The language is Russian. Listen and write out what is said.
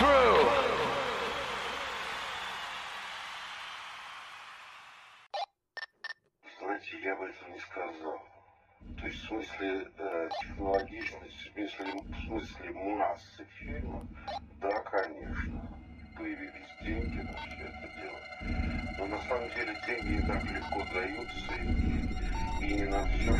true. Знаете, я бы этого не сказал. То есть в смысле технологичности, в смысле массы фильма, да, конечно, появились деньги на все это дело. Но на самом деле деньги не так легко даются, и не на все,